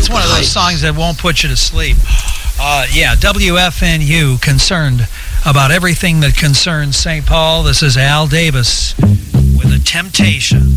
That's one of those songs that won't put you to sleep. Yeah, WFNU, concerned about everything that concerns St. Paul. This is Al Davis with A Temptation.